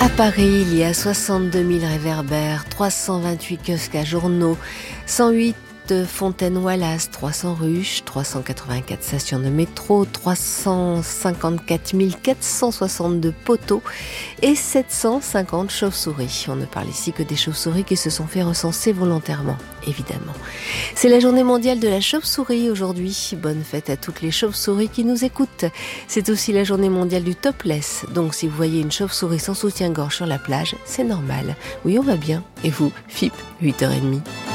À Paris, il y a 62 000 réverbères, 328 kiosques à journaux, 108 fontaines Wallace, 300 ruches, 384 stations de métro, 354 462 poteaux et 750 chauves-souris. On ne parle ici que des chauves-souris qui se sont fait recenser volontairement, évidemment. C'est la journée mondiale de la chauve-souris aujourd'hui. Bonne fête à toutes les chauves-souris qui nous écoutent. C'est aussi la journée mondiale du topless. Donc si vous voyez une chauve-souris sans soutien-gorge sur la plage, c'est normal. Oui, on va bien. Et vous, FIP, 8h30.